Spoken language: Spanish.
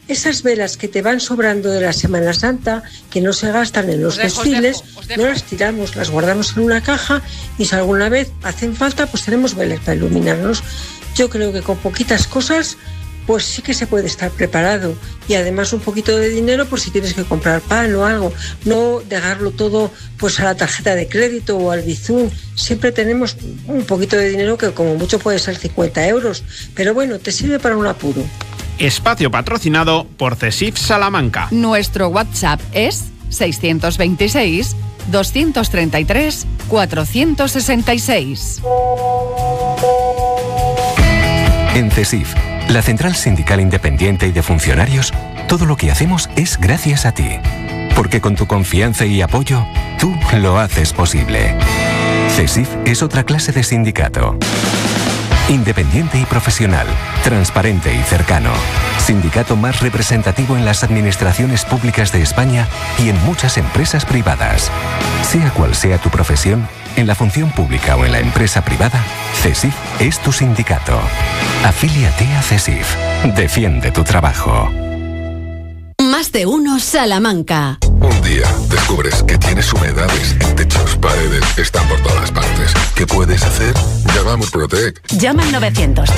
esas velas que te van sobrando de la Semana Santa, que no se gastan en los desfiles, no las tiramos, las guardamos en una caja y si alguna vez hacen falta, pues tenemos velas para iluminarnos. Yo creo que con poquitas cosas pues sí que se puede estar preparado y además un poquito de dinero por si tienes que comprar pan o algo, no dejarlo todo pues a la tarjeta de crédito o al Bizum. Siempre tenemos un poquito de dinero que como mucho puede ser 50 euros, pero bueno, te sirve para un apuro. Espacio patrocinado por CESIF Salamanca. Nuestro WhatsApp es 626 233 466. En CESIF, la Central Sindical Independiente y de Funcionarios, todo lo que hacemos es gracias a ti. Porque con tu confianza y apoyo, tú lo haces posible. CESIF es otra clase de sindicato. Independiente y profesional, transparente y cercano. Sindicato más representativo en las administraciones públicas de España y en muchas empresas privadas. Sea cual sea tu profesión, en la función pública o en la empresa privada, CESIF es tu sindicato. Afíliate a CESIF. Defiende tu trabajo. Más de uno Salamanca. Un día descubres que tienes humedades en techos, paredes, están por todas partes. ¿Qué puedes hacer? Llama a Murprotec. Llama al 900